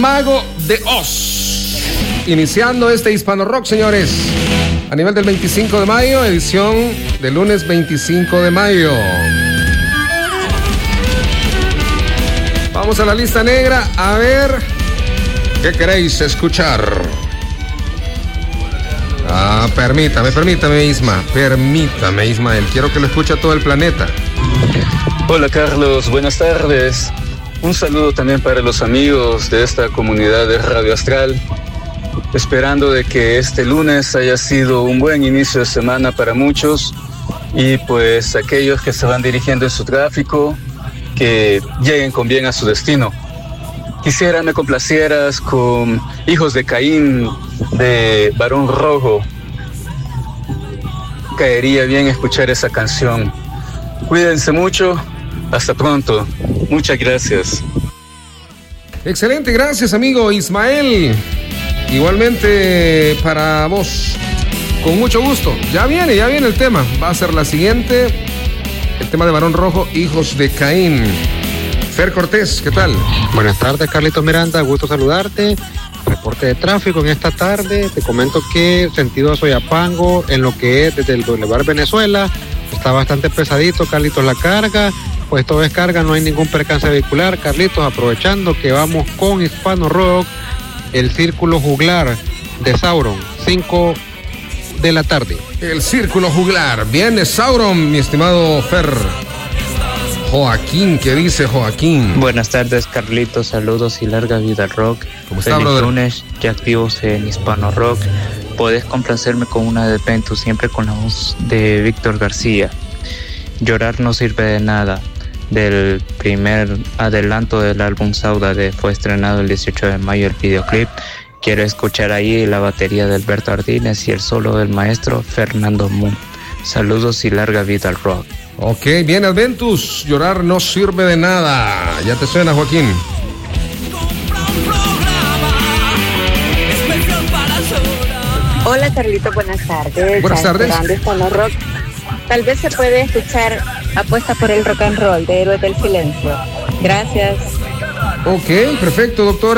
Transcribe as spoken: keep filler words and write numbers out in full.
Mago de Oz. Iniciando este Hispano Rock, señores. A nivel del veinticinco de mayo, edición del lunes veinticinco de mayo. Vamos a la lista negra a ver qué queréis escuchar. Ah, permítame, permítame, Isma. Permítame, Ismael. Quiero que lo escuche todo el planeta. Hola, Carlos. Buenas tardes. Un saludo también para los amigos de esta comunidad de Radio Astral. Esperando de que este lunes haya sido un buen inicio de semana para muchos. Y pues aquellos que se van dirigiendo en su tráfico, que lleguen con bien a su destino. Quisiera me complacieras con Hijos de Caín de Barón Rojo. Caería bien escuchar esa canción. Cuídense mucho. Hasta pronto. Muchas gracias. Excelente, gracias, amigo Ismael. Igualmente para vos. Con mucho gusto. Ya viene, ya viene el tema. Va a ser la siguiente. El tema de Barón Rojo, Hijos de Caín. Fer Cortés, ¿qué tal? Buenas tardes, Carlitos Miranda, gusto saludarte. Reporte de tráfico en esta tarde. Te comento que sentido Soyapango, en lo que es desde el Boulevard Venezuela, está bastante pesadito, Carlitos, la carga. Pues todo es carga, no hay ningún percance vehicular. Carlitos, aprovechando que vamos con Hispano Rock, el Círculo Juglar de Sauron, cinco de la tarde. El Círculo Juglar, viene Sauron, mi estimado Fer. Joaquín, ¿qué dice Joaquín? Buenas tardes, Carlitos, saludos y larga vida al rock. ¿Cómo está, Feliz brother? lunes, ya activos en Hispano Rock. Podés complacerme con una de Ventus, siempre con la voz de Víctor García. Llorar no sirve de nada, del primer adelanto del álbum Saudade, fue estrenado el dieciocho de mayo el videoclip. Quiero escuchar ahí la batería de Alberto Ardínez y el solo del maestro Fernando Moon. Saludos y larga vida al rock. Ok, bien, Alventus, llorar no sirve de nada. ¿Ya te suena, Joaquín? Hola, Carlito, buenas tardes. Buenas tardes. Hispano Rock. Tal vez se puede escuchar Apuesta por el Rock and Roll de Héroes del Silencio. Gracias. Ok, perfecto, doctor.